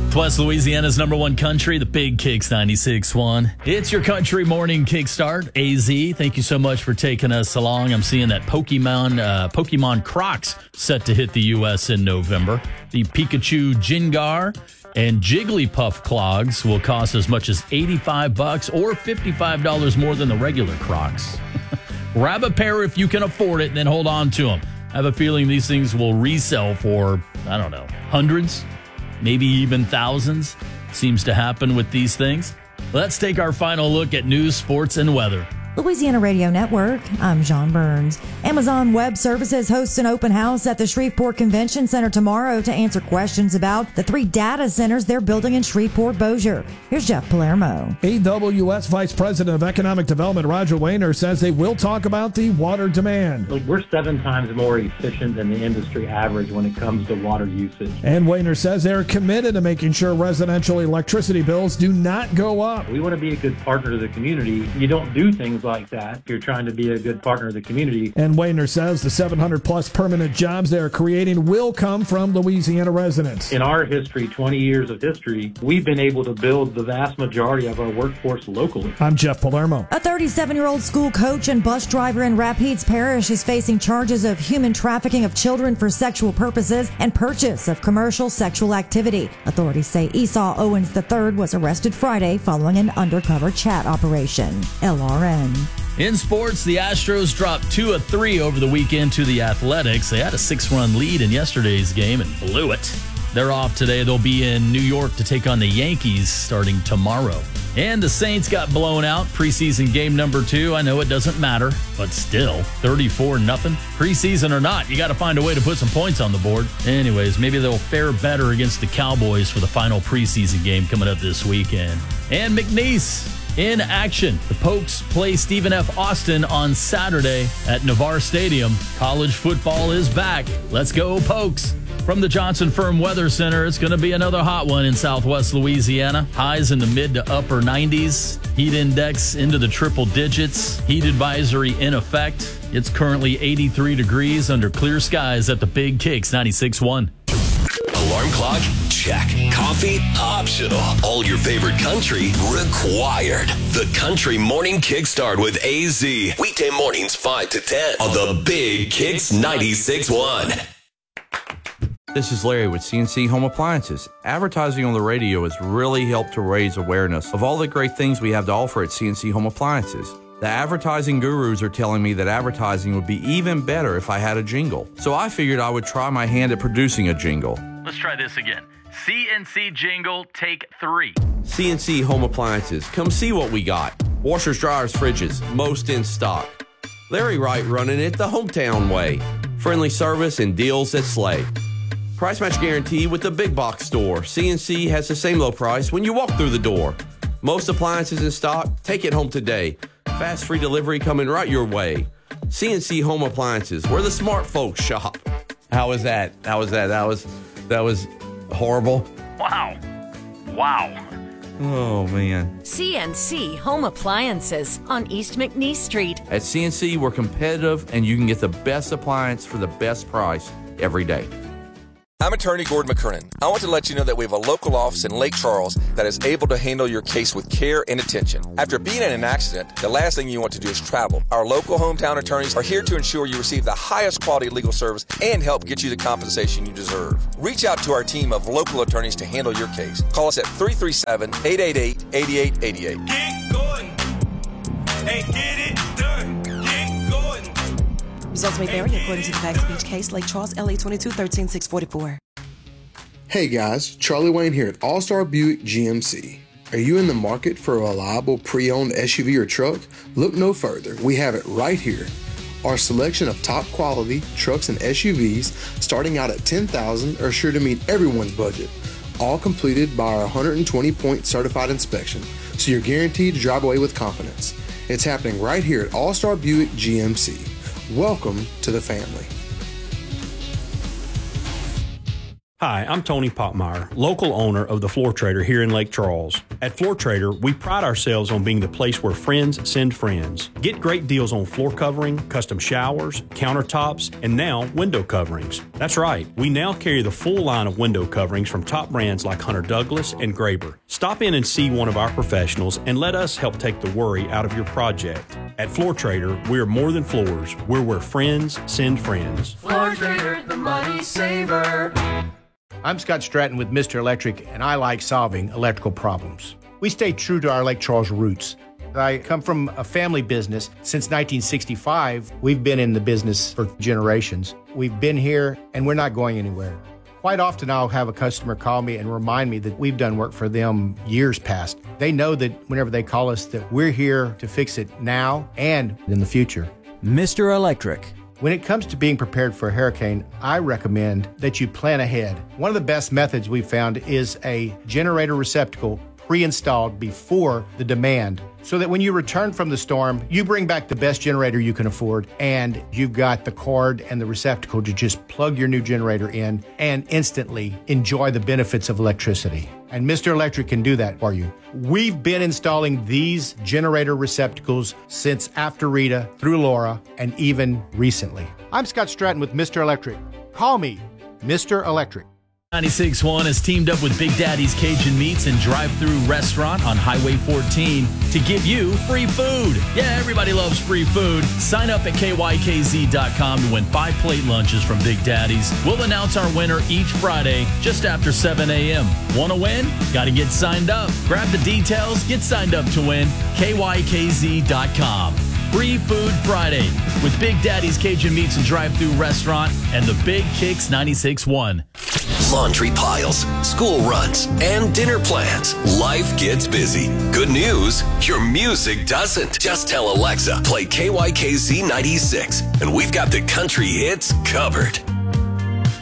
West Louisiana's number one country, the Big Kicks 96.1. It's your country morning kickstart. AZ, thank you so much for taking us along. I'm seeing that Pokemon Crocs set to hit the U.S. in November. The Pikachu Jingar and Jigglypuff clogs will cost as much as $85 or $55 more than the regular Crocs. Grab a pair if you can afford it and then hold on to them. I have a feeling these things will resell for, I don't know, hundreds, maybe even thousands. Seems to happen with these things. Let's take our final look at news, sports, and weather. Louisiana Radio Network, I'm John Burns. Amazon Web Services hosts an open house at the Shreveport Convention Center tomorrow to answer questions about the 3 data centers they're building in Shreveport-Bossier. Here's Jeff Palermo. AWS Vice President of Economic Development Roger Wayner says they will talk about the water demand. We're 7 times more efficient than the industry average when it comes to water usage. And Wayner says they're committed to making sure residential electricity bills do not go up. We want to be a good partner to the community. You don't do things like that. You're trying to be a good partner to the community. And Wayner says the 700-plus permanent jobs they're creating will come from Louisiana residents. In our history, 20 years of history, we've been able to build the vast majority of our workforce locally. I'm Jeff Palermo. A 37-year-old school coach and bus driver in Rapides Parish is facing charges of human trafficking of children for sexual purposes and purchase of commercial sexual activity. Authorities say Esau Owens III was arrested Friday following an undercover chat operation. LRN. In sports, the Astros dropped 2 of 3 over the weekend to the Athletics. They had a 6-run lead in yesterday's game and blew it. They're off today. They'll be in New York to take on the Yankees starting tomorrow. And the Saints got blown out. Preseason game number 2. I know it doesn't matter, but still, 34-0. Preseason or not, you got to find a way to put some points on the board. Anyways, maybe they'll fare better against the Cowboys for the final preseason game coming up this weekend. And McNeese in action. The Pokes play Stephen F. Austin on Saturday at Navarre Stadium. College football is back. Let's go, Pokes. From the Johnson Firm Weather Center, it's going to be another hot one in southwest Louisiana. Highs in the mid to upper 90s. Heat index into the triple digits. Heat advisory in effect. It's currently 83 degrees under clear skies at the Big Kicks 96.1. Alarm clock? Check. Coffee? Optional. All your favorite country? Required. The Country Morning Kickstart with AZ. Weekday mornings 5 to 10 on the Big Kicks 96.1. This is Larry with CNC Home Appliances. Advertising on the radio has really helped to raise awareness of all the great things we have to offer at CNC Home Appliances. The advertising gurus are telling me that advertising would be even better if I had a jingle. So I figured I would try my hand at producing a jingle. Let's try this again. CNC jingle, take 3. CNC Home Appliances. Come see what we got. Washers, dryers, fridges, most in stock. Larry Wright running it the hometown way. Friendly service and deals that slay. Price match guarantee with the big box store. CNC has the same low price when you walk through the door. Most appliances in stock. Take it home today. Fast free delivery coming right your way. CNC Home Appliances, where the smart folks shop. How was that? That was horrible. Wow. Oh, man. CNC Home Appliances on East McNeese Street. At CNC, we're competitive, and you can get the best appliance for the best price every day. I'm attorney Gordon McKernan. I want to let you know that we have a local office in Lake Charles that is able to handle your case with care and attention. After being in an accident, the last thing you want to do is travel. Our local hometown attorneys are here to ensure you receive the highest quality legal service and help get you the compensation you deserve. Reach out to our team of local attorneys to handle your case. Call us at 337-888-8888. Get going and get it done. Get going. Results may vary according to the facts of each case. Lake Charles, LA 22-13644. Hey guys, Charlie Wayne here at All-Star Buick GMC. Are you in the market for a reliable pre-owned SUV or truck? Look no further. We have it right here. Our selection of top quality trucks and SUVs starting out at $10,000 are sure to meet everyone's budget. All completed by our 120-point certified inspection, so you're guaranteed to drive away with confidence. It's happening right here at All-Star Buick GMC. Welcome to the family. Hi, I'm Tony Popmeyer, local owner of the Floor Trader here in Lake Charles. At Floor Trader, we pride ourselves on being the place where friends send friends. Get great deals on floor covering, custom showers, countertops, and now window coverings. That's right, we now carry the full line of window coverings from top brands like Hunter Douglas and Graber. Stop in and see one of our professionals and let us help take the worry out of your project. At Floor Trader, we are more than floors. We're where friends send friends. Floor Trader, the money saver. I'm Scott Stratton with Mr. Electric, and I like solving electrical problems. We stay true to our Lake Charles roots. I come from a family business. Since 1965, we've been in the business for generations. We've been here, and we're not going anywhere. Quite often, I'll have a customer call me and remind me that we've done work for them years past. They know that whenever they call us, that we're here to fix it now and in the future. Mr. Electric. When it comes to being prepared for a hurricane, I recommend that you plan ahead. One of the best methods we've found is a generator receptacle pre-installed before the demand, so that when you return from the storm, you bring back the best generator you can afford, and you've got the cord and the receptacle to just plug your new generator in and instantly enjoy the benefits of electricity. And Mr. Electric can do that for you. We've been installing these generator receptacles since after Rita, through Laura, and even recently. I'm Scott Stratton with Mr. Electric. Call me Mr. Electric. 96.1 has teamed up with Big Daddy's Cajun Meats and Drive-Thru Restaurant on Highway 14 to give you free food. Yeah, everybody loves free food. Sign up at KYKZ.com to win 5 plate lunches from Big Daddy's. We'll announce our winner each Friday just after 7 a.m. Want to win? Got to get signed up. Grab the details. Get signed up to win. KYKZ.com. Free Food Friday with Big Daddy's Cajun Meats and Drive-Thru Restaurant and the Big Kicks 96.1. Laundry piles, school runs, and dinner plans. Life gets busy. Good news, your music doesn't. Just tell Alexa, play KYKZ 96, and we've got the country hits covered.